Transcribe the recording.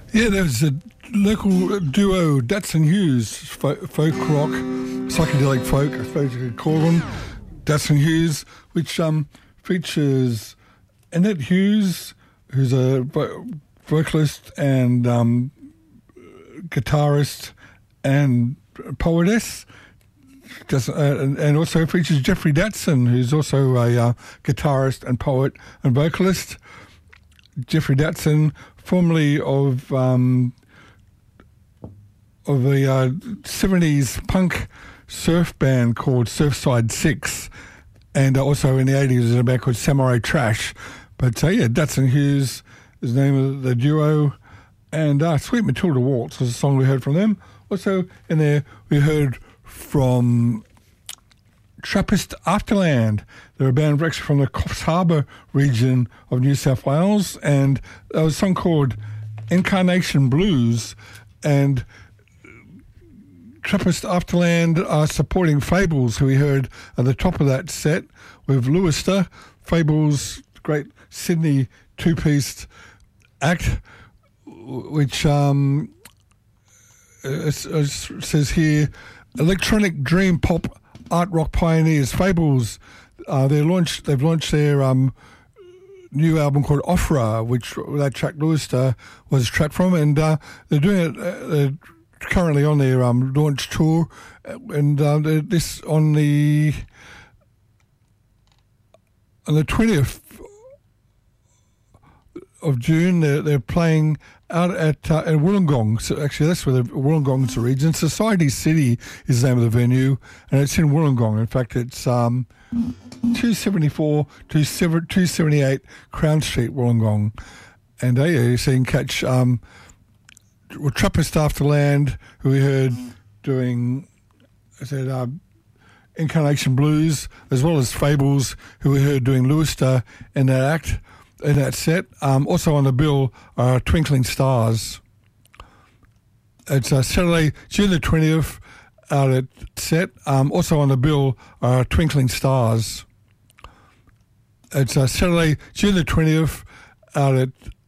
Yeah, there's a local duo, Datsun Hughes, folk rock, psychedelic folk, I suppose you could call them, Datsun Hughes, which features Annette Hughes, who's a vocalist and guitarist and poetess, and also features Jeffrey Datsun, who's also a guitarist and poet and vocalist. Jeffrey Datsun, formerly of the 70s punk surf band called Surfside Six, and also in the 80s was in a band called Samurai Trash. But Datsun Hughes is the name of the duo, and Sweet Matilda Waltz was a song we heard from them. Also in there we heard from Trappist Afterland. They're a band actually from the Coffs Harbour region of New South Wales, and there was a song called Incarnation Blues, and Trappist Afterland are supporting Fables, who we heard at the top of that set with Lewister. Fables, great Sydney two-piece act, which it says here, electronic dream pop art rock pioneers. Fables, they've launched their new album called Offra, which that track Lewister was a track from, and they're doing it currently on their launch tour, and this on the 20th of June, they're playing out at Wollongong. So actually, that's where the Wollongong's the region. Society City is the name of the venue, and it's in Wollongong. In fact, it's 274 to 278 Crown Street, Wollongong. And so you can catch Trappist Afterland, who we heard doing, I said, Incarnation Blues, as well as Fables, who we heard doing Lewister in that act. In that set, also on the bill are Twinkling Stars. It's Saturday, June the 20th, out at set. Also on the bill are Twinkling Stars. It's Saturday, June the 20th, out at